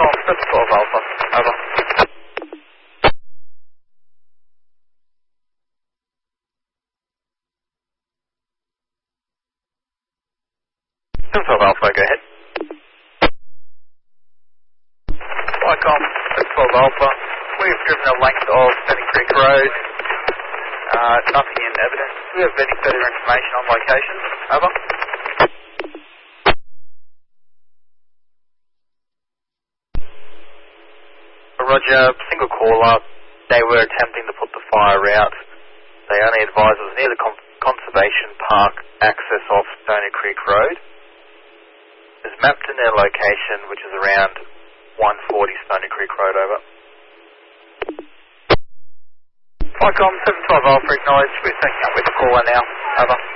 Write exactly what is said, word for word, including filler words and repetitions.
Vicom, seven twelve Alpha, over. seven twelve Alpha, go ahead. Vicom, seven twelve Alpha, we've driven the length of Stony Creek Road, uh, nothing in evidence. Do we have any further information on location? Over. Roger, single call up. They were attempting to put the fire out. They only advised it was near the con Conservation Park access off Stony Creek Road. It's mapped in their location, which is around one forty Stony Creek Road, over. Vicom, seven twelve Alpha, acknowledged. We're taking up with the caller now, over.